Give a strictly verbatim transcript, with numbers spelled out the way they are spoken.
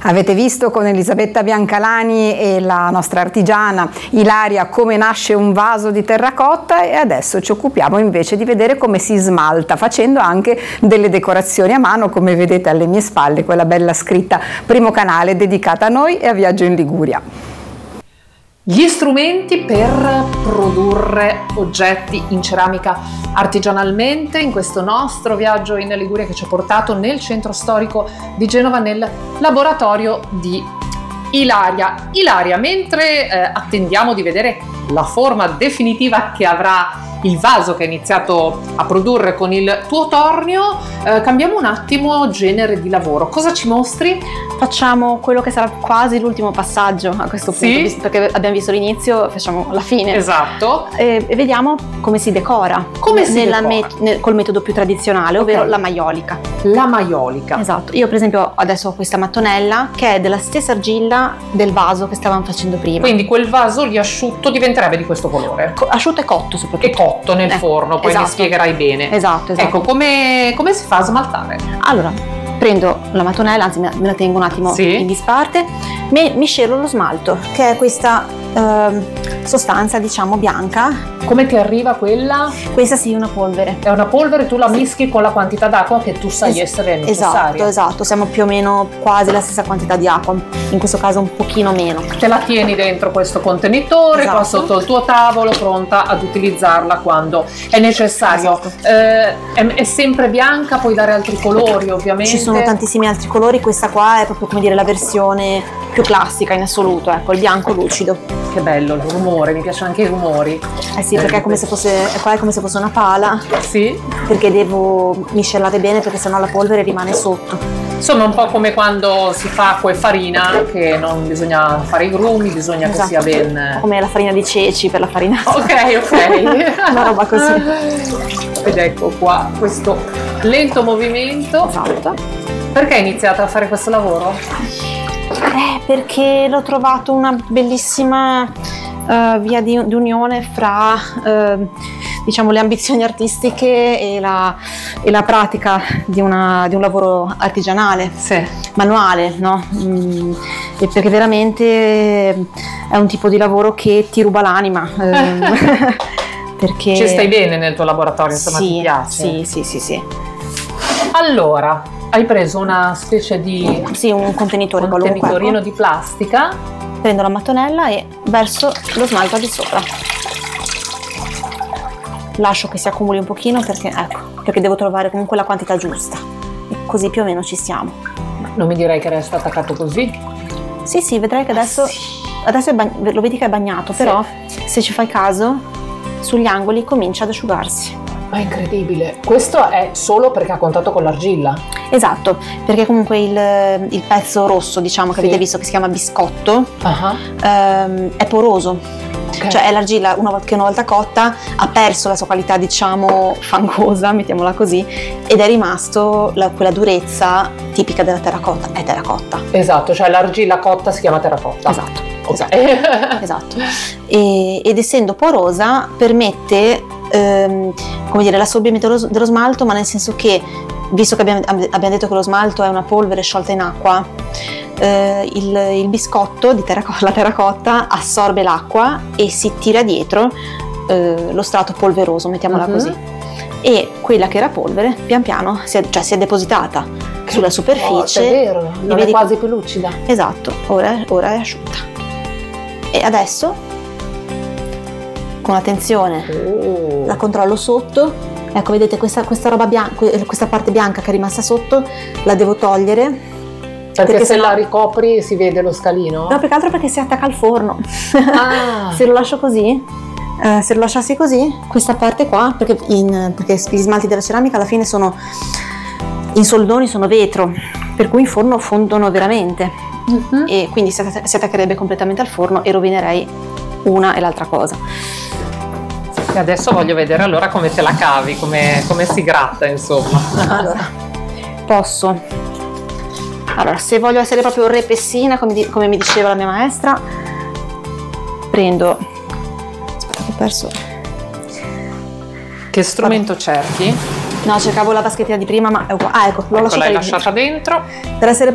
Avete visto con Elisabetta Biancalani e la nostra artigiana Ilaria come nasce un vaso di terracotta, e adesso ci occupiamo invece di vedere come si smalta, facendo anche delle decorazioni a mano, come vedete alle mie spalle, quella bella scritta Primo Canale dedicata a noi e a Viaggio in Liguria. Gli strumenti per produrre oggetti in ceramica artigianalmente in questo nostro viaggio in Liguria che ci ha portato nel centro storico di Genova, nel laboratorio di Ilaria. Ilaria, mentre eh, attendiamo di vedere la forma definitiva che avrà il vaso che hai iniziato a produrre con il tuo tornio, eh, cambiamo un attimo genere di lavoro. Cosa ci mostri? Facciamo quello che sarà quasi l'ultimo passaggio a questo punto, Sì. visto- perché abbiamo visto l'inizio, facciamo la fine. Esatto. E, e vediamo come si decora, Come si nella decora? met- nel- col metodo più tradizionale, ovvero Ok. la maiolica. La maiolica. Esatto, io per esempio adesso ho questa mattonella che è della stessa argilla del vaso che stavamo facendo prima. Quindi quel vaso lì asciutto diventerebbe di questo colore. Co- asciutto e cotto soprattutto. E cotto nel Eh, forno, poi mi esatto. spiegherai bene. Esatto, esatto. Ecco, come, come si fa a smaltare? Allora, prendo la mattonella, anzi me me la tengo un attimo Sì. in disparte, mi miscelo lo smalto, che è questa ehm, sostanza, diciamo, bianca. Come ti arriva quella? Questa sì, una polvere. È una polvere, tu la mischi con la quantità d'acqua che tu sai Es- essere necessaria. Esatto, esatto, siamo più o meno quasi la stessa quantità di acqua, in questo caso un pochino meno. Te la tieni dentro questo contenitore, Esatto. qua sotto il tuo tavolo, pronta ad utilizzarla quando è necessario. Esatto. Eh, è, è sempre bianca, puoi dare altri colori ovviamente. Ci sono tantissimi altri colori, questa qua è proprio, come dire, la versione più classica in assoluto, ecco, il bianco lucido. Che bello il rumore, mi piacciono anche i rumori. Eh sì, perché è come se fosse, qua è come se fosse una pala, Sì. perché devo miscelare bene perché sennò la polvere rimane sotto. Insomma, un po' come quando si fa acqua e farina, che non bisogna fare i grumi, bisogna Esatto. che sia ben... Come la farina di ceci per la farina. Ok, ok. Una roba così. Ed ecco qua questo lento movimento. Esatto. Perché hai iniziato a fare questo lavoro? Eh, perché l'ho trovato una bellissima eh, via di, di unione fra eh, diciamo le ambizioni artistiche e la, e la pratica di, una, di un lavoro artigianale, Sì. manuale, no? Mm, e perché veramente è un tipo di lavoro che ti ruba l'anima. ehm, perché Ci stai bene nel tuo laboratorio, insomma, sì, ti piace? Sì, sì, sì, sì. Allora, hai preso una specie di Sì, un contenitore qualunque. contenitorino ecco. di plastica. Prendo la mattonella e verso lo smalto al di sopra. Lascio che si accumuli un pochino perché, ecco, perché devo trovare comunque la quantità giusta. E così più o meno ci siamo. Non mi direi che resta attaccato così. Sì, sì, vedrai che adesso, adesso è bag- lo vedi che è bagnato, Sì. però se ci fai caso, sugli angoli comincia ad asciugarsi. Ma è incredibile. Questo è solo perché ha contatto con l'argilla. Esatto, perché comunque il, il pezzo rosso, diciamo, che Sì. avete visto che si chiama biscotto, Ah, ehm, è poroso. ok. Cioè è l'argilla una volta, che una volta cotta ha perso la sua qualità, diciamo, fangosa, mettiamola così, ed è rimasto la- quella durezza tipica della terracotta, è terracotta. Esatto, cioè l'argilla cotta si chiama terracotta. Esatto, Ok. esatto, esatto. E- ed essendo porosa permette, ehm, come dire, l'assorbimento dello, dello smalto, ma nel senso che, visto che abbiamo, abbiamo detto che lo smalto è una polvere sciolta in acqua, eh, il, il biscotto di terracotta, la terracotta assorbe l'acqua e si tira dietro eh, lo strato polveroso, mettiamola Mhm. così. E quella che era polvere, pian piano, si è, cioè si è depositata sulla Oh, superficie. è vero, non è vedi- quasi più lucida. Esatto, ora, ora è asciutta. E adesso, con attenzione, Oh. la controllo sotto. Ecco, vedete questa, questa roba bianca, questa parte bianca che è rimasta sotto, la devo togliere. Perché, perché se sennò- la ricopri si vede lo scalino? No, più che altro perché si attacca al forno. Ah. Se lo lascio così, eh, se lo lasciassi così, questa parte qua, perché, in- perché gli smalti della ceramica alla fine sono, in soldoni sono vetro, per cui in forno fondono veramente. Mhm. E quindi si, atta- si attaccherebbe completamente al forno e rovinerei una e l'altra cosa. E adesso voglio vedere allora come te la cavi, come, come si gratta, insomma. Allora, posso. Allora, se voglio essere proprio repessina, come, di- come mi diceva la mia maestra, prendo. Aspetta, che ho perso. Che strumento cerchi? No, cercavo la vaschettina di prima, ma è uguale. Ah, ecco, l'ho Ecco, lasciata l'hai lì. lasciata dentro. Per essere